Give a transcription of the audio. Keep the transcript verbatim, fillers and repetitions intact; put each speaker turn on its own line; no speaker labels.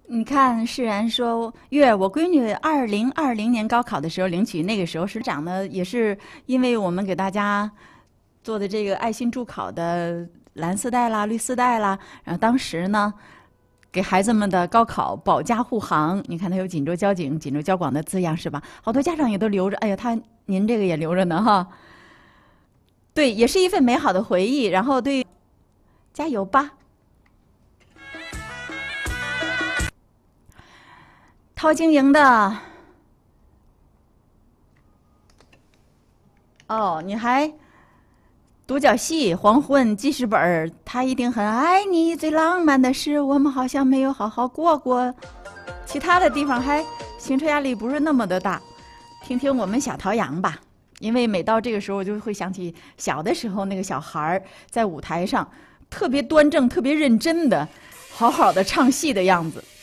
你看，释然说，月，我闺女二零二零年高考的时候领取，那个时候是长得也是因为我们给大家做的这个爱心助考的蓝丝带啦、绿丝带啦，然后当时呢，给孩子们的高考保驾护航，你看它有锦州交警、锦州交广的字样是吧？好多家长也都留着，哎呀，他您这个也留着呢哈。对，也是一份美好的回忆。然后对，加油吧！陶晶莹的，哦，你还独角戏、黄昏记事本，他一定很爱你。最浪漫的是，我们好像没有好好过过。其他的地方还行车压力不是那么的大。听听我们小陶阳吧，因为每到这个时候，我就会想起小的时候那个小孩在舞台上特别端正、特别认真的，好好的唱戏的样子。